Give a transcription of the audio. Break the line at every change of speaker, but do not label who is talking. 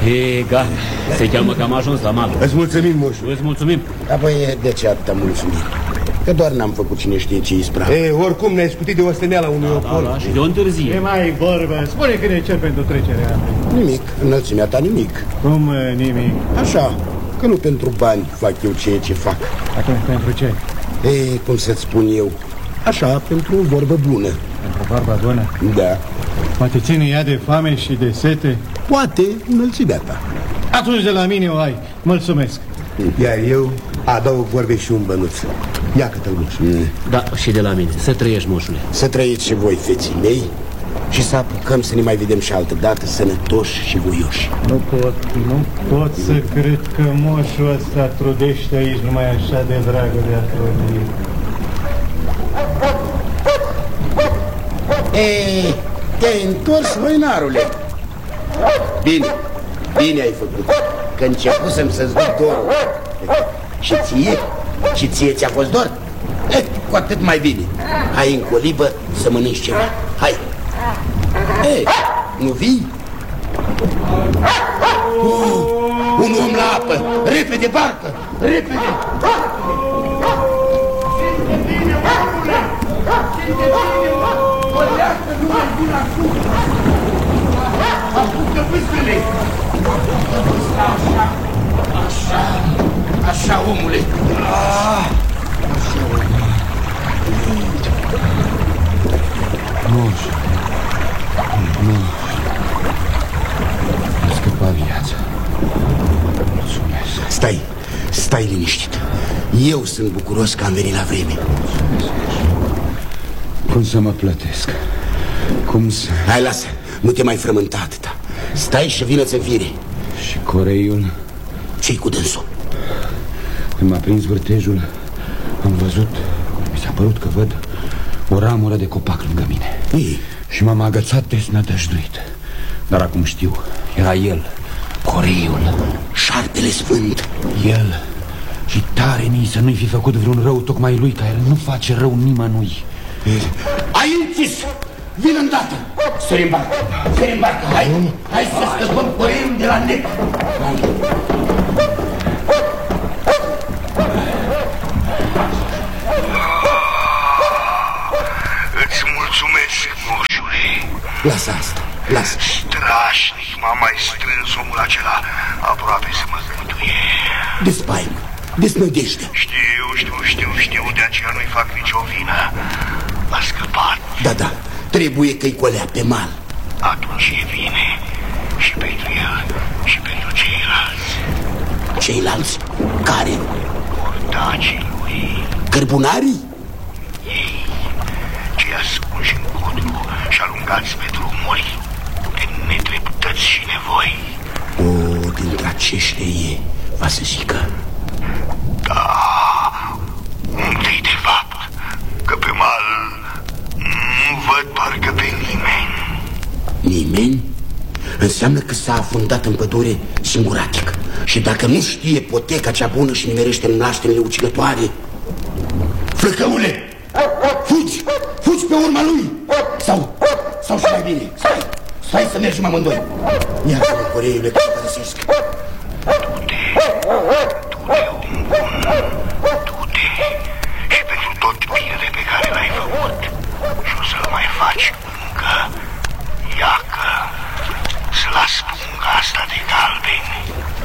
E, gata, se cheamă că am ajuns la mal.
Îți mulțumim, moșu.
Îți mulțumim.
Apoi, de ce atâta mulțumim? Că doar n-am făcut cine știe ce ispravă. Oricum ne-ai scutit de osteneala unui opor.
Da, și de o întârzie.
E mai vorbă, spune că ne cer pentru trecerea.
Nimic, înălțimea ta nimic.
Cum nimic?
Așa, că nu pentru bani fac eu ceea ce fac.
Atunci pentru ce?
Cum să-ți spun eu, așa, pentru o vorbă bună.
Pentru vorba bună?
Da.
Poate ține ea de foame și de sete?
Poate, înălțimea ta.
Atunci de la mine o ai, mulțumesc.
Iar eu adaug vorbe și un bănuț. Ia că-te-l moșule.
Da, și de la mine, să trăiești, moșule.
Să trăiți și voi, feții mei, și să apucăm să ne mai vedem și altă dată, sănătoși și voioși.
Nu pot să cred că moșul ăsta trudește aici numai așa de dragă de a trudi.
Te-ai întors, măinarule. Bine, bine ai făcut, că începusem să-ți duc dorul. Și ție? Și ție ți-a fost dor? Cu atât mai bine. Hai în colibă să mănânci ceva. Hai. Nu vii? Un om la apă. Repede, barcă! Repede! Ține bine, omule! Ține bine, Colească, nu mai bine acum! Apucă vâsele! Așa, omule!
Moș, a scăpat viața. Mulțumesc.
Stai liniștit. Eu sunt bucuros că am venit la vreme.
Cum să mă plătesc? Cum să...
Hai, lasă, nu te mai frământa atâta. Stai și vină-ți în fire.
Și coreiul?
Ce-i cu dânsul?
Când m-a prins vârtejul, am văzut, mi s-a părut că văd o ramură de copac lângă mine. Și m-am agățat desnădăjduit. Dar acum știu, era el, coreiul,
Șarpele Sfânt.
el. Și tare mi să nu-i fi făcut vreun rău tocmai lui, că el nu face rău nimănui.
Ai închis! Vin îndată! Să-i îmbarcă! Să-i îmbarcă! Hai să scăpăm coreiul de la nec!
Îți mulțumesc, moșule.
Lasă asta, lasă.
Strașnic m-a mai strâns omul acela, aproape să mă zmântuie.
De spaimă, desnădejde.
Știu, de aceea nu-i fac nicio vină. A scăpat.
Da, trebuie că-i colea pe mal.
Atunci e bine și pentru el și pentru ceilalți.
Ceilalți? Care?
Portacii lui.
Cărbunarii?
Ei, cei ascunși în codru și alungați pe drumuri de nedreptăți și nevoi.
Dintre aceștia e, va să zică.
Da, unde-i de fapt? Că pe mal nu văd parcă pe nimeni.
Nimeni? Înseamnă că s-a afundat în pădure singuratic. Și dacă nu știe poteca cea bună și nimerește în naștenile ucigătoare... Flăcăule! Fugi pe urma lui! Sau și mai bine, stai să mergem amândoi. Iartă-mă, coreiule, că te părăsesc.
Du-te, om bun, du-te și pentru tot binele pe care l-ai făcut și o să-l mai faci încă, iacă, să las punga asta de galbeni.